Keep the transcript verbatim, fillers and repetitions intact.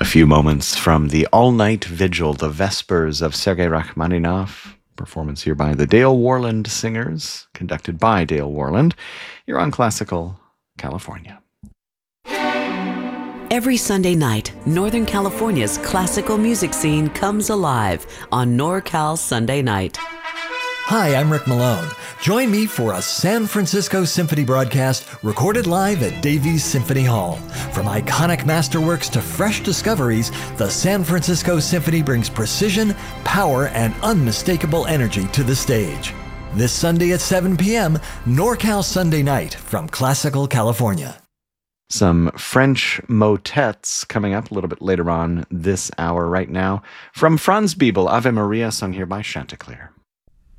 A few moments from the all-night vigil, the Vespers of Sergei Rachmaninoff, performance here by the Dale Warland Singers, conducted by Dale Warland. You're on Classical California. Every Sunday night, Northern California's classical music scene comes alive on NorCal Sunday Night. Hi, I'm Rick Malone. Join me for a San Francisco Symphony broadcast recorded live at Davies Symphony Hall. From iconic masterworks to fresh discoveries, the San Francisco Symphony brings precision, power, and unmistakable energy to the stage. This Sunday at seven p.m., NorCal Sunday Night from Classical California. Some French motets coming up a little bit later on this hour right now. From Franz Biebel, Ave Maria, sung here by Chanticleer.